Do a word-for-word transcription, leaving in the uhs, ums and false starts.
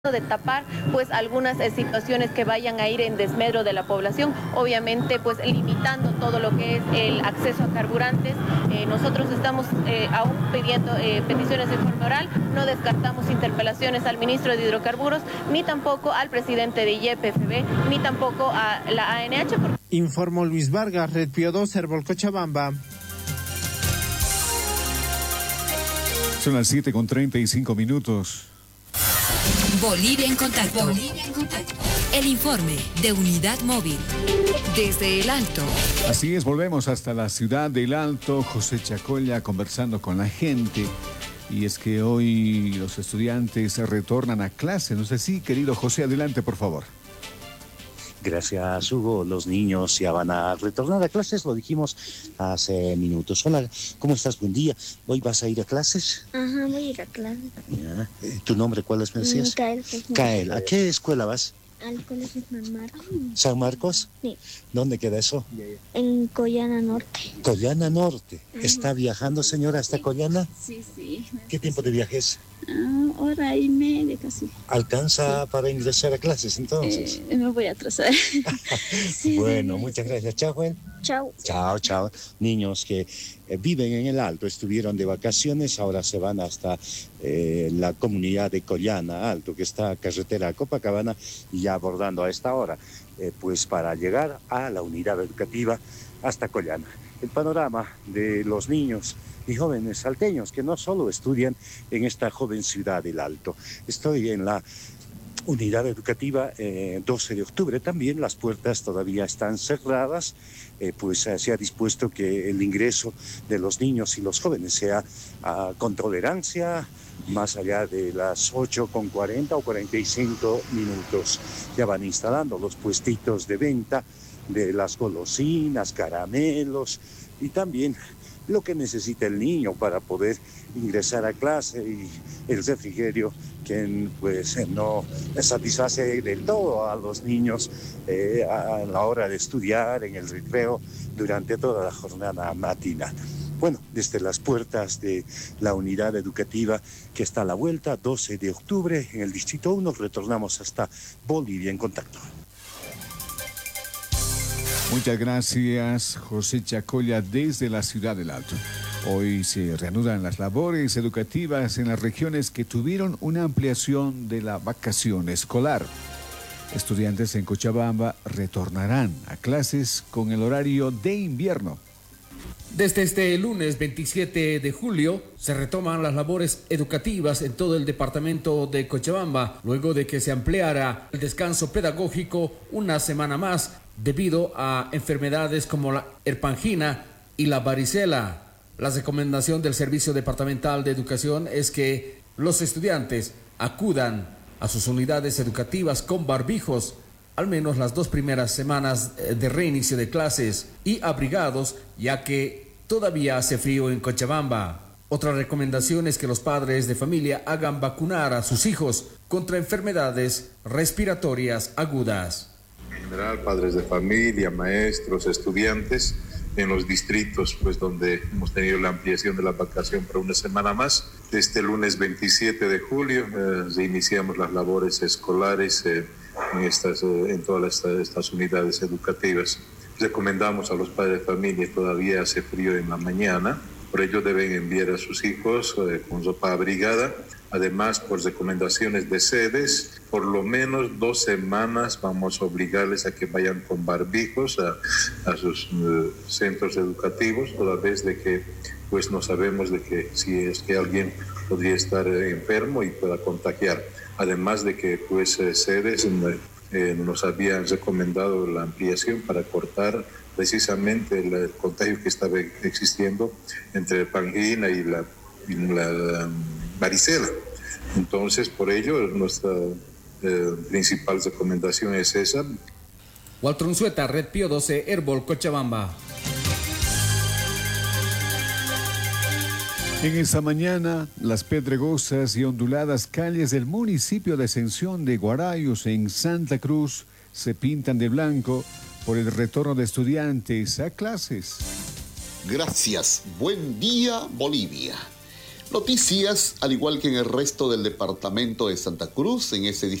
de tapar pues algunas eh, situaciones que vayan a ir en desmedro de la población, obviamente pues limitando todo lo que es el acceso a carburantes. Eh, nosotros estamos eh, aún pidiendo eh, peticiones de forma oral, no descartamos interpelaciones al ministro de Hidrocarburos, ni tampoco al presidente de Y P F B, ni tampoco a la A N H. Porque... Informó Luis Vargas, Red Pío dos, Herbol Cochabamba. Son las siete con treinta y cinco minutos. Bolivia en contacto. Bolivia en contacto. El informe de Unidad Móvil. Desde El Alto. Así es, volvemos hasta la ciudad del Alto. José Chacolla conversando con la gente. Y es que hoy los estudiantes retornan a clase. ¿No es así, querido José? Adelante, por favor. Gracias, Hugo. Los niños ya van a retornar a clases, lo dijimos hace minutos. Hola, ¿cómo estás? Buen día. ¿Hoy vas a ir a clases? Ajá, voy a ir a clases. Ya. ¿Tu nombre cuál es, me decías? Cael. Cael. ¿A qué escuela vas? Al colegio San Marcos. ¿San Marcos? Sí. ¿Dónde queda eso? En Collana Norte. Collana Norte. Ajá. ¿Está viajando, señora, hasta sí. Collana? Sí, sí. ¿Qué tiempo de viaje es? Ah, hora y media casi. ¿Alcanza sí. para ingresar a clases entonces? Eh, me voy a atrasar. sí, bueno, sí, muchas gracias. Chao, Juan. Chao. Chao, chao. Niños que eh, viven en el Alto, estuvieron de vacaciones, ahora se van hasta eh, la comunidad de Collana Alto, que está carretera a Copacabana, y ya abordando a esta hora, eh, pues para llegar a la unidad educativa hasta Collana. El panorama de los niños y jóvenes salteños que no solo estudian en esta joven ciudad del Alto. Estoy en la unidad educativa eh, doce de octubre también, las puertas todavía están cerradas, eh, pues eh, se ha dispuesto que el ingreso de los niños y los jóvenes sea uh, con tolerancia, más allá de las ocho con cuarenta o cuarenta y cinco minutos. Ya van instalando los puestitos de venta de las golosinas, caramelos y también lo que necesita el niño para poder ingresar a clase, y el refrigerio que pues no satisface del todo a los niños eh, a la hora de estudiar, en el recreo, durante toda la jornada matinal. Bueno, desde las puertas de la unidad educativa que está a la vuelta, doce de octubre, en el Distrito uno, retornamos hasta Bolivia en contacto. Muchas gracias, José Chacolla, desde la ciudad del Alto. Hoy se reanudan las labores educativas en las regiones que tuvieron una ampliación de la vacación escolar. Estudiantes en Cochabamba retornarán a clases con el horario de invierno. Desde este lunes veintisiete de julio se retoman las labores educativas en todo el departamento de Cochabamba, luego de que se ampliara el descanso pedagógico una semana más debido a enfermedades como la herpangina y la varicela. La recomendación del Servicio Departamental de Educación es que los estudiantes acudan a sus unidades educativas con barbijos al menos las dos primeras semanas de reinicio de clases y abrigados, ya que todavía hace frío en Cochabamba. Otra recomendación es que los padres de familia hagan vacunar a sus hijos contra enfermedades respiratorias agudas. En general, padres de familia, maestros, estudiantes, en los distritos pues donde hemos tenido la ampliación de la vacación para una semana más. Este lunes veintisiete de julio eh, reiniciamos las labores escolares eh, en, estas, eh, en todas estas, estas unidades educativas. Recomendamos a los padres de familia, todavía hace frío en la mañana, por ello deben enviar a sus hijos eh, con ropa abrigada. Además, por recomendaciones de sedes, por lo menos dos semanas vamos a obligarles a que vayan con barbijos a, a sus uh, centros educativos, toda vez de que pues no sabemos de que si es que alguien podría estar eh, enfermo y pueda contagiar. Además de que pues eh, sedes eh, nos habían recomendado la ampliación para cortar precisamente el, el contagio que estaba existiendo entre herpangina y la, y la um, varicela. Entonces, por ello, nuestra eh, principal recomendación es esa. Walter Unzueta, Red Pío doce, Herbol, Cochabamba. En esta mañana, las pedregosas y onduladas calles del municipio de Ascensión de Guarayos, en Santa Cruz, se pintan de blanco por el retorno de estudiantes a clases. Gracias. Buen día, Bolivia. Noticias, al igual que en el resto del departamento de Santa Cruz, en ese distrito